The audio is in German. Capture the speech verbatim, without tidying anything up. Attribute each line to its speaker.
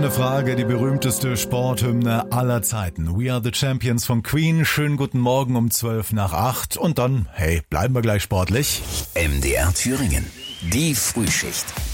Speaker 1: Ohne Frage die berühmteste Sporthymne aller Zeiten. We are the Champions von Queen. Schönen guten Morgen um zwölf nach acht. Und dann, hey, bleiben wir gleich sportlich.
Speaker 2: M D R Thüringen. Die Frühschicht.